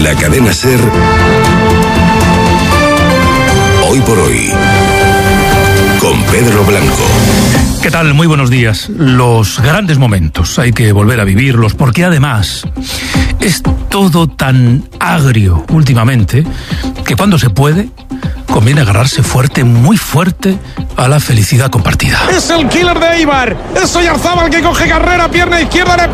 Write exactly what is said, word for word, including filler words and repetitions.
La cadena SER. Hoy por hoy. Con Pedro Blanco. ¿Qué tal? Muy buenos días. Los grandes momentos hay que volver a vivirlos, porque además es todo tan agrio últimamente que cuando se puede conviene agarrarse fuerte, muy fuerte, a la felicidad compartida. Es el killer de Eibar. Es Oyarzábal que coge carrera, pierna izquierda.